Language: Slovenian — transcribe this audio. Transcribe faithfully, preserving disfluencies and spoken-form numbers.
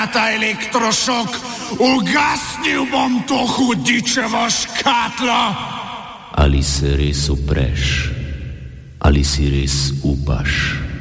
na ta elektrošok, ugasnil bom to hudičevo škatlo. Ali se res upreš, ali si res upaš?